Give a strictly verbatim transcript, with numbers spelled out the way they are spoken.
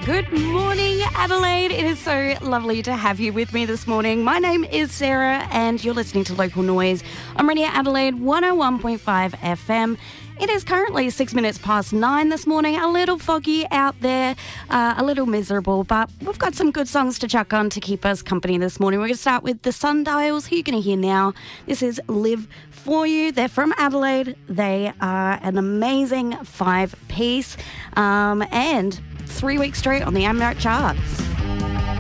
Good morning, Adelaide. It is so lovely to have you with me this morning. My name is Sarah and you're listening to Local Noise on Radio Adelaide one oh one point five F M. It is currently six minutes past nine this morning. A little foggy out there, uh, a little miserable, but we've got some good songs to chuck on to keep us company this morning. We're going to start with the Sundials, who you're going to hear now. This is Live For You. They're from Adelaide. They are an amazing five-piece um, and three weeks straight on the Amnart charts.